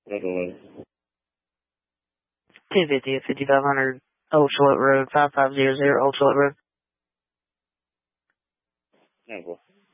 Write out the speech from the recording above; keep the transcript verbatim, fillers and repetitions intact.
Italy. two fifty at fifty-five hundred Old Charlotte Road, five five zero zero Old Charlotte Road. Yeah, well,